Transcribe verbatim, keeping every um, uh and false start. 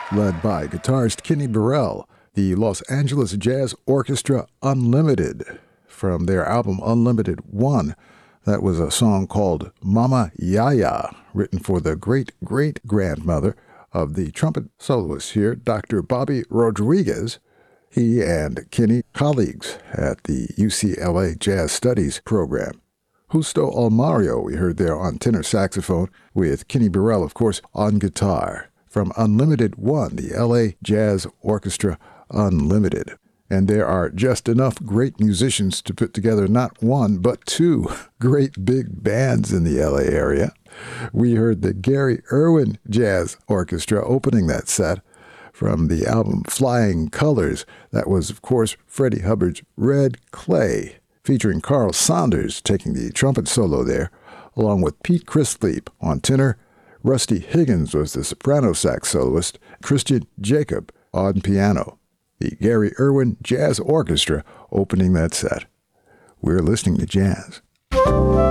led by guitarist Kenny Burrell, the Los Angeles Jazz Orchestra Unlimited, from their album Unlimited One. That was a song called Mama Yaya, written for the great-great-grandmother of the trumpet soloist here, Doctor Bobby Rodriguez. He and Kenny, colleagues at the U C L A Jazz Studies program. Justo Almario, we heard there on tenor saxophone, with Kenny Burrell, of course, on guitar. From Unlimited One, the L A Jazz Orchestra Unlimited. And there are just enough great musicians to put together not one, but two great big bands in the L A area. We heard the Gary Irwin Jazz Orchestra opening that set from the album Flying Colors. That was, of course, Freddie Hubbard's Red Clay, featuring Carl Saunders taking the trumpet solo there, along with Pete Christlieb on tenor. Rusty Higgins was the soprano sax soloist, Christian Jacob on piano. The Gary Irwin Jazz Orchestra opening that set. We're listening to jazz.